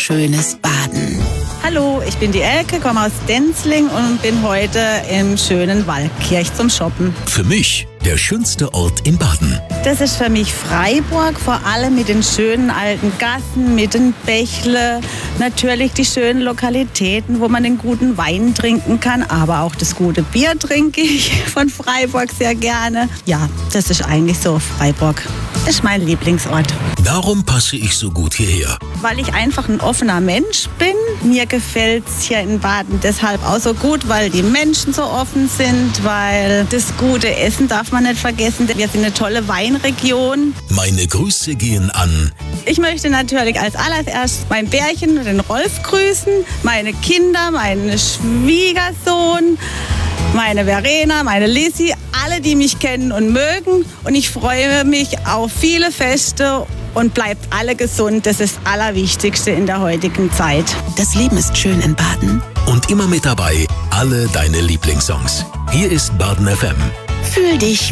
schönes Baden. Hallo, ich bin die Elke, komme aus Denzling und bin heute im schönen Waldkirch zum Shoppen. Für mich der schönste Ort in Baden. Das ist für mich Freiburg, vor allem mit den schönen alten Gassen, mit den Bächle, natürlich die schönen Lokalitäten, wo man den guten Wein trinken kann, aber auch das gute Bier trinke ich von Freiburg sehr gerne. Ja, das ist eigentlich so Freiburg. Das ist mein Lieblingsort. Warum passe ich so gut hierher? Weil ich einfach ein offener Mensch bin. Mir gefällt es hier in Baden deshalb auch so gut, weil die Menschen so offen sind, weil das gute Essen darf man nicht vergessen. Wir sind eine tolle Weinregion. Meine Grüße gehen an. Ich möchte natürlich als allererst mein Bärchen, den Rolf, grüßen, meine Kinder, meinen Schwiegersohn, meine Verena, meine Lissi, alle, die mich kennen und mögen. Und ich freue mich auf viele Feste und bleibt alle gesund. Das ist das Allerwichtigste in der heutigen Zeit. Das Leben ist schön in Baden. Und immer mit dabei alle deine Lieblingssongs. Hier ist Baden FM. Fühl dich